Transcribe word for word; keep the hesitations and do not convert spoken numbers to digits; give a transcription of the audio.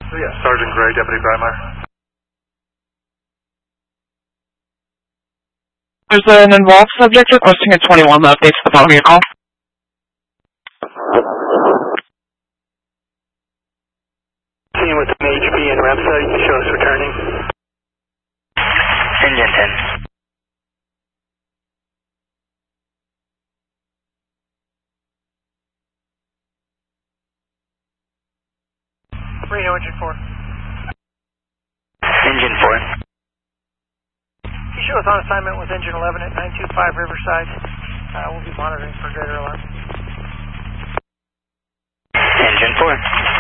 Yes, Sergeant Gray, Deputy Breimeyer. There's an involved subject requesting a twenty-one that updates the bottom of your call. Seeing with an H P and website, you show us returning. Engine ten. Reno, engine four. Engine four. You show us on assignment with engine eleven at nine two five Riverside. Uh, we'll be monitoring for greater alarm. Engine four.